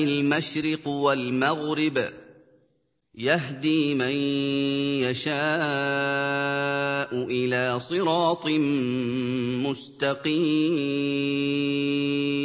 المشرق والمغرب يهدي من يشاء إلى صراط مستقيم.